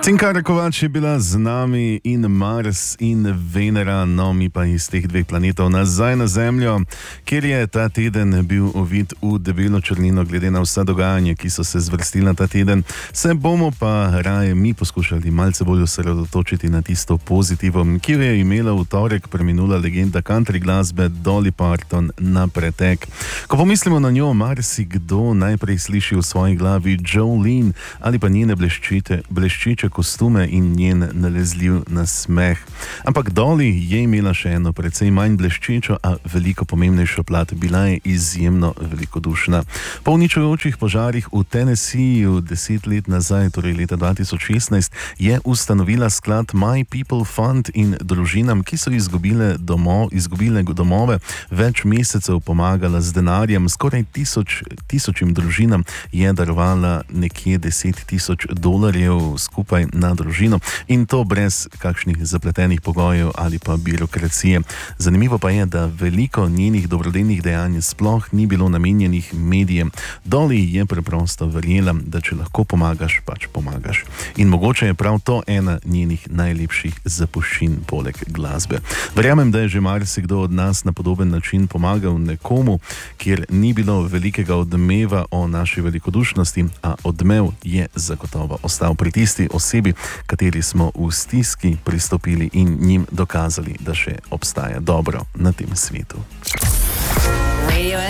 Cinkara Kovač je bila z nami in Mars in Venera, no mi pa iz teh dveh planetov nazaj na Zemljo, kjer je ta teden bil ovit v debelo črnino glede na vsa dogajanja, ki so se zvrstila ta teden. Se bomo pa raje mi poskušali malce bolj osredotočiti na tisto pozitivo, ki jo je imela v torek preminula legenda country glasbe Dolly Parton na pretek. Ko pomislimo na njo, marsikdo najprej sliši v svoji glavi Jolene ali pa njene bleščiče kostume in njen nalezljiv nasmeh. Ampak Dolly je imela še eno precej manj bleščečo, a veliko pomembnejšo plat. Bila je izjemno velikodušna. Po uničujočih požarih v Tennesseeju 10 let nazaj, torej leta 2016, je ustanovila sklad My People Fund in družinam, ki so izgubile domove, več mesecev pomagala z denarjem. Skoraj tisočim družinam je darovala nekje $10,000 skupaj na družino, in to brez kakšnih zapletenih pogojev ali pa birokracije. Zanimivo pa je, da veliko njenih dobrodelnih dejanj sploh ni bilo namenjenih medijem. Dolly je preprosto verjela, da če lahko pomagaš, pač pomagaš. In mogoče je prav to ena njenih najlepših zapuščin poleg glasbe. Verjamem, da je že marsikdo od nas na podoben način pomagal nekomu, kjer ni bilo velikega odmeva o naši velikodušnosti, a odmev je zagotovo ostal pri tisti osebi, kateri smo v stiski pristopili in njim dokazali, da še obstaja dobro na tem svetu.